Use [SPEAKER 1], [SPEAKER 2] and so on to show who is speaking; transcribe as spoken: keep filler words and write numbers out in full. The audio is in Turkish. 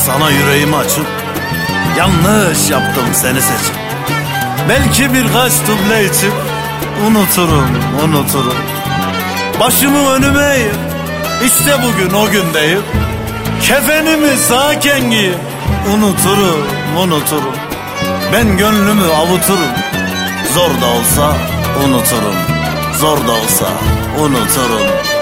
[SPEAKER 1] sana yüreğimi açıp yanlış yaptım seni seçip. Belki birkaç duble içip unuturum, unuturum. Başımı önüme eğip işte bugün o gün deyip kefenimi sağken giyip unuturum, unuturum. Ben gönlümü avuturum. Zor da olsa unuturum. Zor da olsa unuturum.